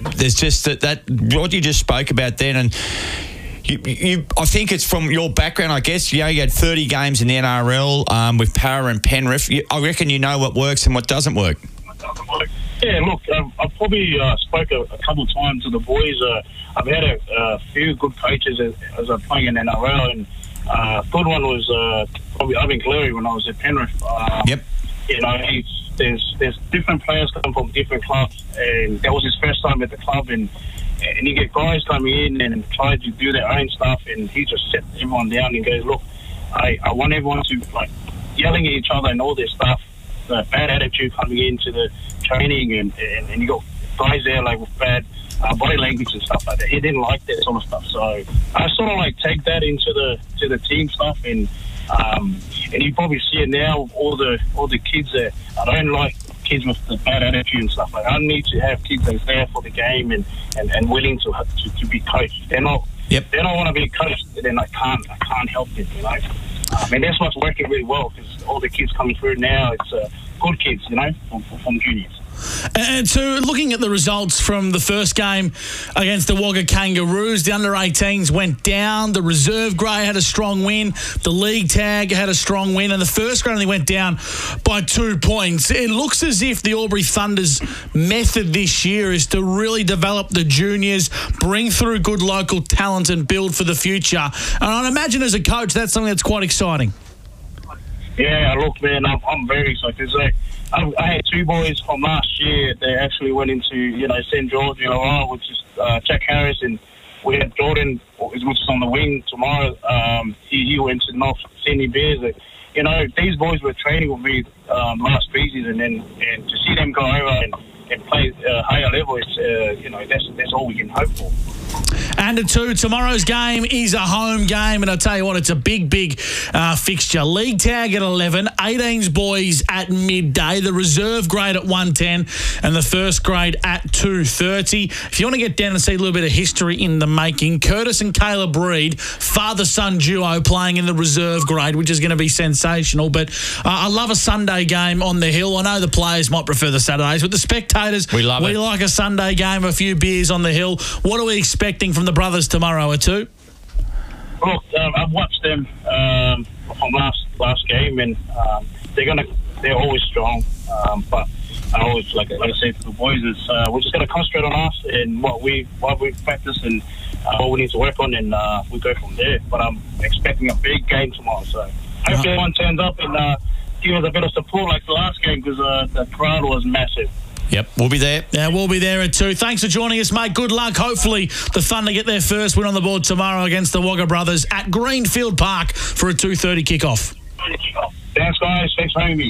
there's just that what you just spoke about then, and I think it's from your background, I guess. You had 30 games in the NRL with Para and Penrith. I reckon you know what works and what doesn't work. Yeah, look, I've probably spoke a couple of times to the boys. I've had a few good coaches as I'm playing in NRL, and good one was probably Ivan Cleary when I was at Penrith. Yep. You know, there's different players coming from different clubs, and that was his first time at the club, and you get guys coming in and try to do their own stuff, and he just sets everyone down and goes, look, I want everyone to, like, yelling at each other and all this stuff, the bad attitude coming into the training, and you got guys there, like, with bad body language and stuff like that. He didn't like that sort of stuff, so I sort of, like, take that into the team stuff, and you probably see it now, all the kids there. I don't like kids with the bad attitude and stuff like that. I need to have kids that's there for the game and willing to be coached. They're not. Yep. They don't want to be coached, then I can't help it, you know. And that's what's working really well, because all the kids coming through now, it's good kids, you know, from juniors. And so looking at the results from the first game against the Wagga Kangaroos, the under-18s went down, the reserve grade had a strong win, the league tag had a strong win, and the first grade only went down by 2 points. It looks as if the Albury Thunder's method this year is to really develop the juniors, bring through good local talent and build for the future. And I'd imagine as a coach that's something that's quite exciting. Yeah, look, man, I'm very excited. I had two boys from last year. They actually went into, you know, St. George, which is Jack Harris, and we had Jordan, which is on the wing tomorrow. He went to North Sydney Bears. You know, these boys were training with me last preseason, and to see them go over and play higher level, it's, you know, that's all we can hope for. And tomorrow's game is a home game, and I'll tell you what, it's a big fixture. League tag at 11, 18s boys at midday, the reserve grade at 1:10, and the first grade at 2:30. If you want to get down and see a little bit of history in the making, Curtis and Caleb Reid, father-son duo playing in the reserve grade, which is going to be sensational. But I love a Sunday game on the hill. I know the players might prefer the Saturdays, but the spectators, we like a Sunday game, a few beers on the hill. What are we expecting from the brothers tomorrow, Atu? Look, I've watched them from last game, and they're always strong. But I always, like I said to the boys, is we're just going to concentrate on us and what we practice and what we need to work on, and we go from there. But I'm expecting a big game tomorrow, so hopefully everyone turns up and give us a bit of support like the last game, because the crowd was massive. Yep, we'll be there. Yeah, we'll be there at 2. Thanks for joining us, mate. Good luck. Hopefully the Thunder get their first win on the board tomorrow against the Wagga Brothers at Greenfield Park for a 2:30 kickoff. Thanks, guys. Thanks for having me.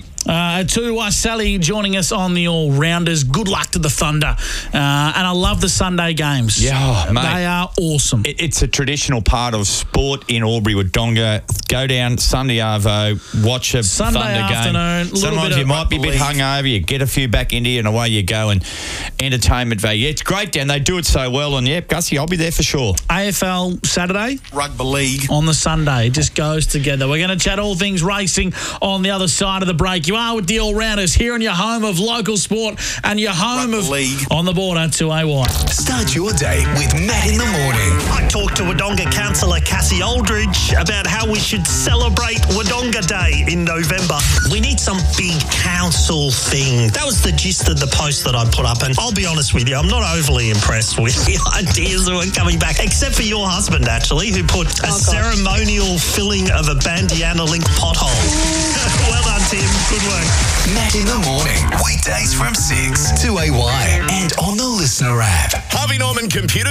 To Sally joining us on the All-Rounders. Good luck to the Thunder. And I love the Sunday games. Yeah, mate. They are awesome. It's a traditional part of sport in Albury Wodonga. Go down Sunday arvo, watch a Sunday Thunder afternoon, game. Sometimes you might be a bit hungover. You get a few back into you and away you go, and entertainment value. It's great down. They do it so well. And, yep, Gussie, I'll be there for sure. AFL Saturday. Rugby League. On the Sunday. It just goes together. We're going to chat all things racing on the other side of the break. You are with the All-Rounders here on your home of local sport and your home Rugby of League. On the Board at 2AY. Start your day with Matt in the morning. I talked to Wodonga Councillor Cassie Aldridge about how we should celebrate Wodonga Day in November. We need some big council thing. That was the gist of the post that I put up, and I'll be honest with you, I'm not overly impressed with the ideas that were coming back, except for your husband, actually, who put a ceremonial filling of a Bandiana Link pothole. Well done, Tim. Good work. Matt in the morning. Weekdays from 6 to AY and on the Listener app. Harvey Norman Computer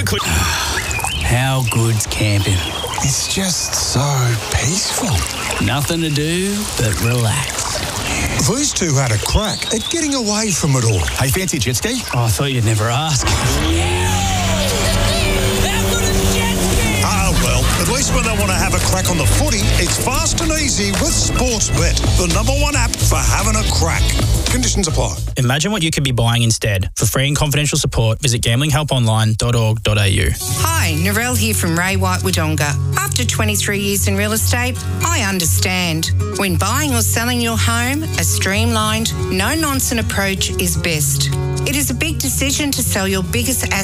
How good's camping? It's just so peaceful. Nothing to do but relax. These two had a crack at getting away from it all. Hey, fancy jet ski? Oh, I thought you'd never ask. At least when they want to have a crack on the footy, it's fast and easy with Sportsbet, the #1 app for having a crack. Conditions apply. Imagine what you could be buying instead. For free and confidential support, visit gamblinghelponline.org.au. Hi, Narelle here from Ray White Wodonga. After 23 years in real estate, I understand. When buying or selling your home, a streamlined, no-nonsense approach is best. It is a big decision to sell your biggest asset